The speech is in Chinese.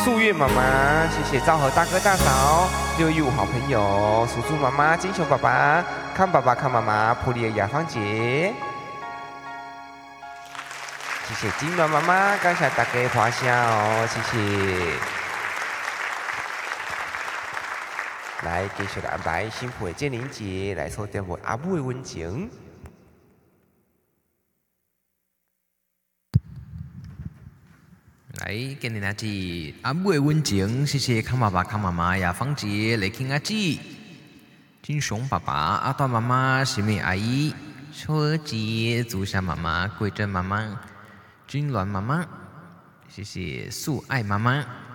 素月妈妈，谢谢昭和大哥大嫂，6月5好朋友，鼠猪妈妈，金熊爸爸，康爸爸康妈妈，普里的雅芳姐，谢谢金暖妈妈，感谢大家花香哦，谢谢。来，继续来安排新妇的建宁姐来说点我阿母的温情。 来，今年阿姊阿母的温情，谢谢康爸爸、康妈妈、雅芳姐、雷庆阿姊、金熊爸爸、阿段妈妈、喜美阿姨、秋儿姐、竹霞妈妈、桂珍妈妈、君鸾妈妈，谢谢素爱妈妈。